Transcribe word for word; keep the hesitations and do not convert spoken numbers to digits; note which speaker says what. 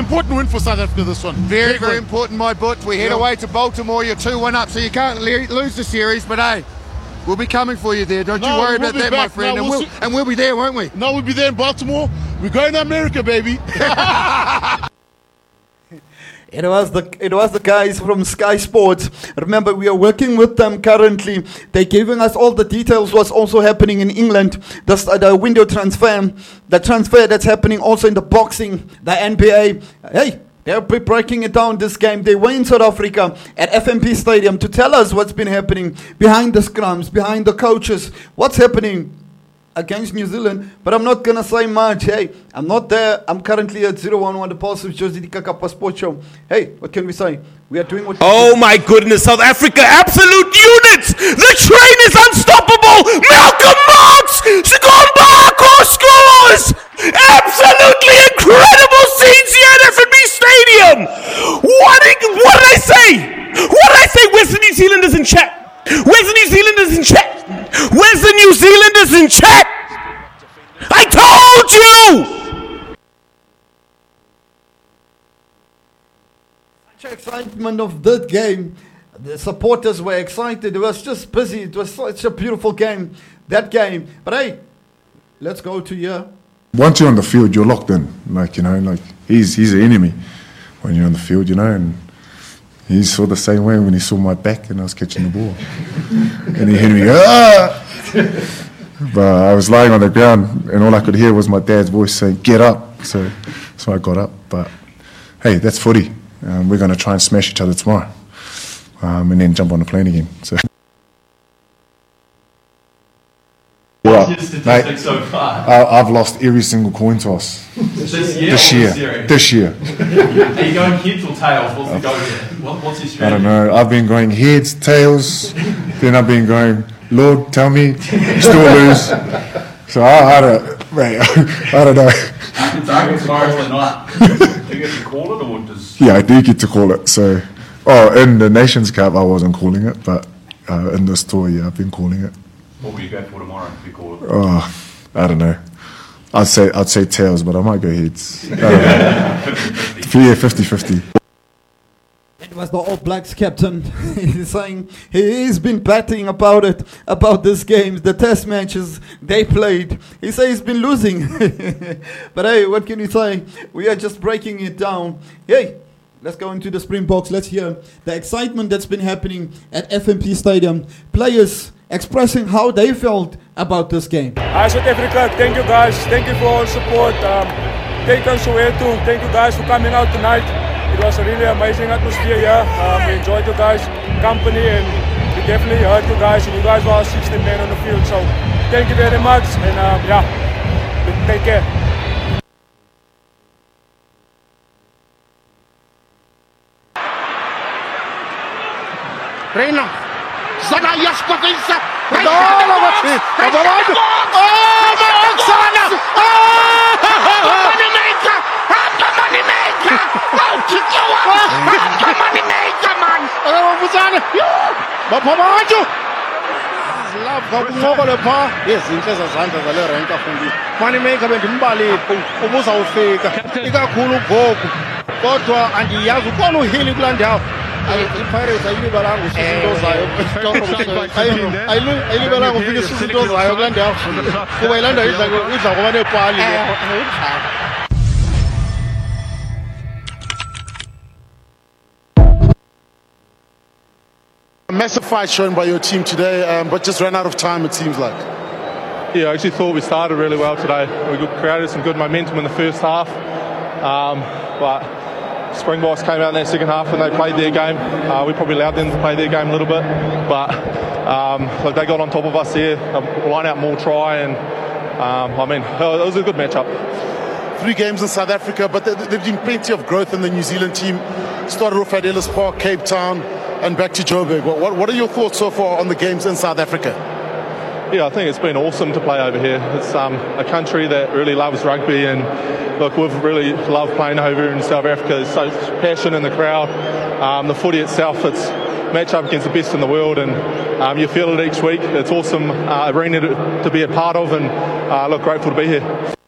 Speaker 1: important win for South Africa, this one.
Speaker 2: Very, very important, my butt. We head
Speaker 1: Yeah.
Speaker 2: away to Baltimore. You're two one up, so you can't le- lose the series. But hey, we'll be coming for you there. Don't
Speaker 1: No,
Speaker 2: you worry
Speaker 1: we'll
Speaker 2: about
Speaker 1: be
Speaker 2: that, my
Speaker 1: back.
Speaker 2: friend.
Speaker 1: No,
Speaker 2: and,
Speaker 1: we'll
Speaker 2: we'll,
Speaker 1: see-
Speaker 2: and we'll be there, won't we?
Speaker 1: No, we'll be there in Baltimore. We're going to America, baby.
Speaker 3: It was the it was the guys from Sky Sports. Remember, we are working with them currently. They're giving us all the details. What's also happening in England, the, the window transfer, the transfer that's happening also in the boxing, the N B A. Hey, they'll be breaking it down this game. They were in South Africa at F N P Stadium to tell us what's been happening behind the scrums, behind the coaches, what's happening against New Zealand, but I'm not gonna say much. Hey, I'm not there. I'm currently at zero one one the Pulse with Josie Kappa Sport Show. Hey, what can we say? We are doing what
Speaker 4: Oh my goodness, South Africa, absolute units! The train is unstoppable! Malcolm Marx! Sigombako scores! Absolutely incredible scenes here at F N B Stadium! What did, what did I say? What did I say? Where's the New Zealanders in chat? Where's the New Zealanders in chat? Where's the New Zealanders in chat? I told you!
Speaker 3: Such excitement of that game. The supporters were excited. It was just busy. It was such a beautiful game, that game. But hey, let's go to here.
Speaker 5: Once you're on the field, you're locked in. Like, you know, like he's he's an enemy when you're on the field, you know, and he saw the same way when he saw my back and I was catching the ball. And he hit me, ah! But I was lying on the ground and all I could hear was my dad's voice saying, get up. So so I got up. But hey, that's footy. Um, we're going to try and smash each other tomorrow. Um, and then jump on the plane again. So.
Speaker 6: What's your statistics mate, so far?
Speaker 5: I, I've lost every single coin toss.
Speaker 6: This year?
Speaker 5: This year. This year.
Speaker 6: Are you going heads or tails? What's the goal here? What, what's your strategy?
Speaker 5: I don't know. I've been going heads, tails. Then I've been going, Lord, tell me, still lose. So I, I don't, mate, I don't know.
Speaker 6: Target tomorrow's the night. Do you get to call it or does?
Speaker 5: Yeah, I do get to call it. So, oh, in the Nations Cup, I wasn't calling it, but uh, in this tour, yeah, I've been calling it.
Speaker 6: What will you go for tomorrow if you call it?
Speaker 5: Oh, I don't know. I'd say I'd say tails, but I might go heads. I don't know. Yeah, fifty-fifty.
Speaker 3: It was the All Blacks captain. He's saying he's been batting about it, about this game, the test matches they played. He says he's been losing. But hey, what can you say? We are just breaking it down. Hey, let's go into the Springboks. Let's hear the excitement that's been happening at F N P Stadium. Players expressing how they felt about this game.
Speaker 7: Hi South Africa, thank you guys, thank you for all support. Um, thank you Soweto, thank you guys for coming out tonight. It was a really amazing atmosphere here. Um, we enjoyed you guys' company and we definitely heard you guys, and you guys were our sixteen men on the field. So thank you very much, and um, yeah, take care.
Speaker 1: Reina. Zana Jasper Winzer.
Speaker 2: Oh, wat is het?
Speaker 1: Oh, maar Oksana. Oh, Moneymaker. Moneymaker. Oh, Chichiwa. Moneymaker, man. Oh, Buzana. Baphamaju. Lapha kunqokola pha yezinhle zazandla zale renka fundi. Moneymaker bendimbalile ubuza ufika. Ikakhulu gogo. Kodwa andiyazi ukona uhili kula ndawo. iPirates ayilibalanga ususinto zayo ayilibalanga ufika ususinto zayo kula ndawo kuba ilanda idla idla ngoba nepali. A massive fight shown by your team today, um, but just ran out of time, it seems like.
Speaker 8: Yeah, I actually thought we started really well today. We created some good momentum in the first half, um, but Springboks came out in that second half and they played their game. Uh, we probably allowed them to play their game a little bit, but um, look, they got on top of us there, line out more try, and um, I mean, it was a good matchup.
Speaker 1: Three games in South Africa, but there, there's been plenty of growth in the New Zealand team. Started off at Ellis Park, Cape Town, and back to Joburg. What, what are your thoughts so far on the games in South Africa?
Speaker 8: Yeah, I think it's been awesome to play over here. It's um, a country that really loves rugby, and look, we've really loved playing over in South Africa. There's so passion in the crowd. Um, the footy itself, it's match up against the best in the world, and um, you feel it each week. It's awesome uh, arena to, to be a part of, and uh, look, grateful to be here.